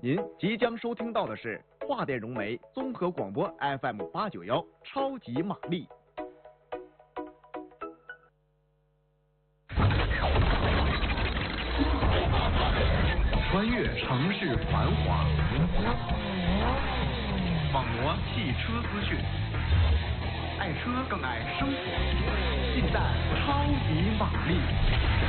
您即将收听到的是华电融媒综合广播 FM891超级玛丽。 穿越城市繁华，网罗汽车资讯，爱车更爱生活，尽在超级玛丽。